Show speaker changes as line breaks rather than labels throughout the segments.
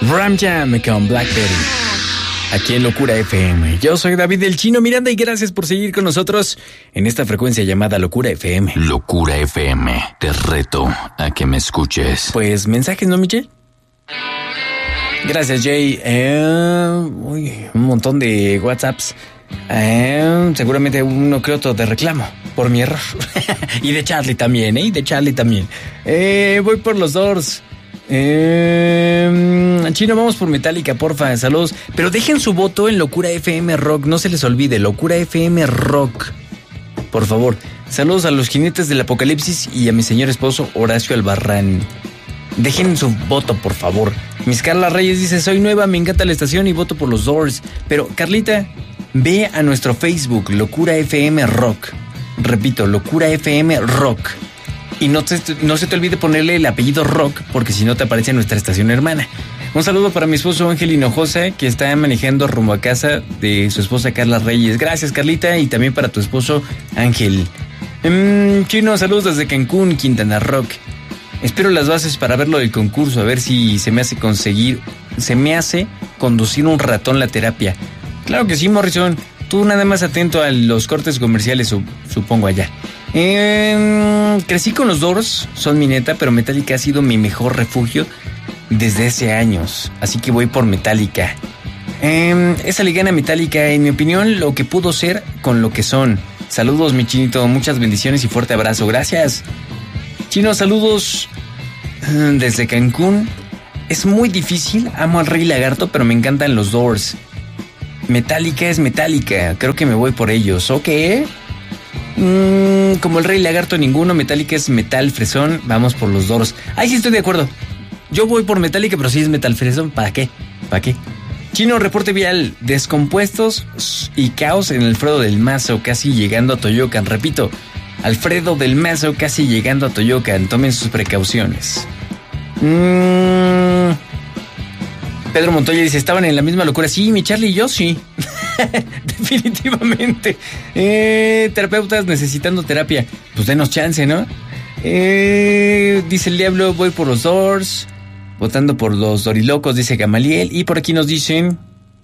Ram Jam con Blackberry, aquí en Locura FM. Yo soy David el Chino Miranda y gracias por seguir con nosotros en esta frecuencia llamada Locura FM.
Locura FM, te reto a que me escuches.
Pues mensajes, ¿no, Michelle? Gracias, Jay. Un montón de WhatsApps. Seguramente uno que otro de reclamo por mi error. Y de Charlie también, voy por los Doors. Chino, vamos por Metallica, porfa, saludos. Pero dejen su voto en Locura FM Rock, no se les olvide, Locura FM Rock, por favor. Saludos a los jinetes del apocalipsis y a mi señor esposo Horacio Albarrán. Dejen su voto, por favor. Miss Carla Reyes dice: soy nueva, me encanta la estación y voto por los Doors. Pero Carlita, ve a nuestro Facebook, Locura FM Rock. Repito, Locura FM Rock. Y no se te olvide ponerle el apellido Rock, porque si no te aparece en nuestra estación hermana. Un saludo para mi esposo Ángel Hinojosa, que está manejando rumbo a casa de su esposa Carla Reyes. Gracias, Carlita, y también para tu esposo Ángel. Chino, saludos desde Cancún, Quintana Roo. Espero las bases para ver lo del concurso, a ver si se me hace conducir un ratón la terapia. Claro que sí, Morrison. Tú nada más atento a los cortes comerciales, supongo allá. Crecí con los Doors, son mi neta, pero Metallica ha sido mi mejor refugio desde hace años, así que voy por Metallica. Esa le gana Metallica, en mi opinión, lo que pudo ser con lo que son. Saludos, mi Chinito, muchas bendiciones y fuerte abrazo, gracias. Chino, saludos desde Cancún. Es muy difícil, amo al Rey Lagarto, pero me encantan los Doors. Metallica es Metallica, creo que me voy por ellos, ¿ok? Como el Rey Lagarto ninguno, Metallica es metal fresón, vamos por los Doors. Ahí sí estoy de acuerdo. Yo voy por Metallica, pero si es metal fresón, ¿para qué? Chino, reporte vial, descompuestos y caos en Alfredo del Mazo, casi llegando a Toyocan. Repito, Alfredo del Mazo, casi llegando a Toyocan. Tomen sus precauciones. Pedro Montoya dice: estaban en la misma locura. Sí, mi Charlie y yo sí. Definitivamente. Terapeutas necesitando terapia. Pues denos chance, ¿no? Dice el Diablo: voy por los Doors. Votando por los Dorilocos, dice Gamaliel. Y por aquí nos dicen: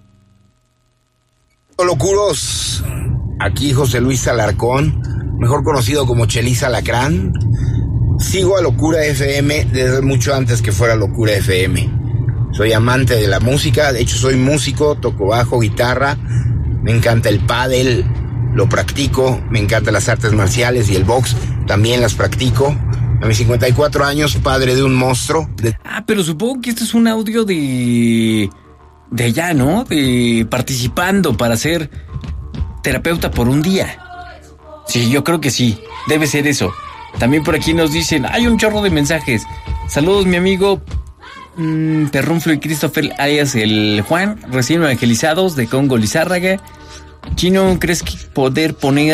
locuros, aquí José Luis Alarcón, mejor conocido como Chelis Alacrán. Sigo a Locura FM desde mucho antes que fuera Locura FM. Soy amante de la música, de hecho soy músico, toco bajo, guitarra, me encanta el pádel, lo practico, me encantan las artes marciales y el box, también las practico. A mis 54 años, padre de un monstruo.
Pero supongo que este es un audio de allá, ¿no? De participando para ser terapeuta por un día. Sí, yo creo que sí, debe ser eso. También por aquí nos dicen: hay un chorro de mensajes. Saludos, mi amigo Perrunflo y Christopher alias el Juan, recién evangelizados de Congo Lizárraga. Chino, ¿crees que poder poner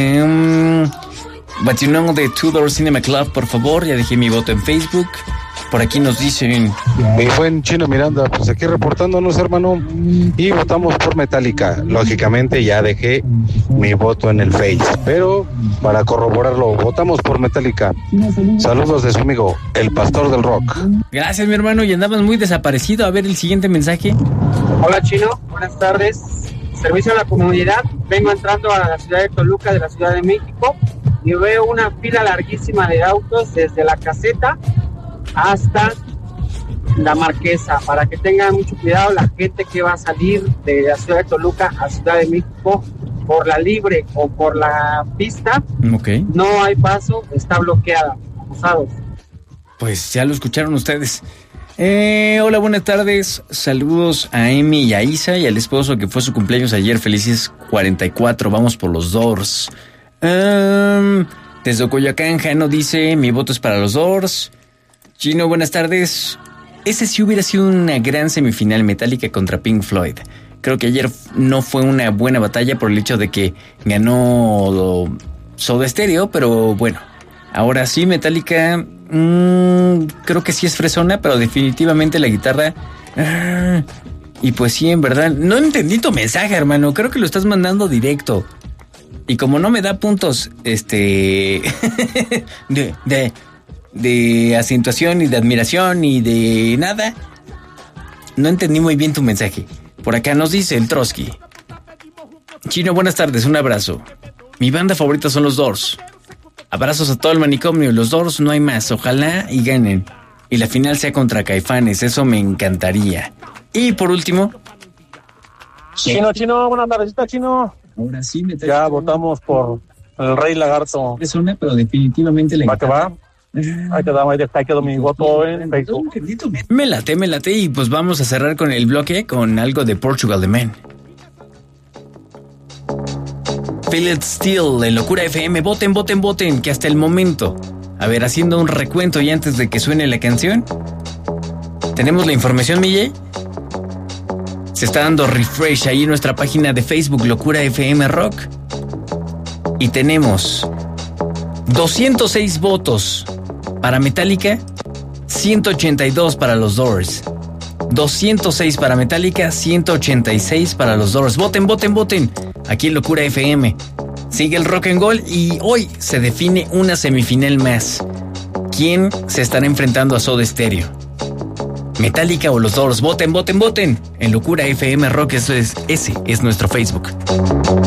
What You Know de Tudor Cinema Club, por favor? Ya dejé mi voto en Facebook. Por aquí nos dicen:
mi buen Chino Miranda, pues aquí reportándonos, hermano, y votamos por Metallica. Lógicamente ya dejé mi voto en el Face, pero para corroborarlo, votamos por Metallica. Saludos de su amigo, el Pastor del Rock.
Gracias, mi hermano, y andabas muy desaparecido. A ver el siguiente mensaje.
Hola, Chino, buenas tardes. Servicio a la comunidad. Vengo entrando a la ciudad de Toluca, de la Ciudad de México, y veo una fila larguísima de autos desde la caseta hasta la Marquesa, para que tengan mucho cuidado la gente que va a salir de la ciudad de Toluca a Ciudad de México por la libre o por la pista.
Okay.
No hay paso, está bloqueada. Abusados.
Pues ya lo escucharon ustedes. Hola, buenas tardes. Saludos a Emi y a Isa y al esposo que fue su cumpleaños ayer. Felices 44. Vamos por los Doors. Desde Coyoacán, Jano dice: mi voto es para los Doors. Chino, buenas tardes. Ese sí hubiera sido una gran semifinal, Metallica contra Pink Floyd. Creo que ayer no fue una buena batalla por el hecho de que ganó Soda Stereo, pero bueno, ahora sí, Metallica, creo que sí es fresona, pero definitivamente la guitarra... y pues sí, en verdad, no entendí tu mensaje, hermano, creo que lo estás mandando directo. Y como no me da puntos, de acentuación y de admiración y de nada, no entendí muy bien tu mensaje. Por acá nos dice el Trotsky. Chino, buenas tardes, un abrazo. Mi banda favorita son los Doors. Abrazos a todo el manicomio, los Doors no hay más, ojalá y ganen. Y la final sea contra Caifanes, eso me encantaría. Y por último...
Chino, buenas tardes, Chino.
Ahora sí me
ya votamos por el Rey Lagarto.
Es una, pero definitivamente le
encanta. ¿Va que va? Ahí quedó mi voto en Facebook.
Me late y pues vamos a cerrar con el bloque con algo de Portugal The Man. Feel It Still en Locura FM. Voten, que hasta el momento. A ver, haciendo un recuento y antes de que suene la canción. ¿Tenemos la información, Mille? Se está dando refresh ahí en nuestra página de Facebook, Locura FM Rock. Y tenemos 206 votos para Metallica, 182 para los Doors. 206 para Metallica, 186 para los Doors. Voten. Aquí en Locura FM. Sigue el rock and roll y hoy se define una semifinal más. ¿Quién se estará enfrentando a Soda Stereo? ¿Metallica o los Doors? Voten. En Locura FM Rock, ese es nuestro Facebook.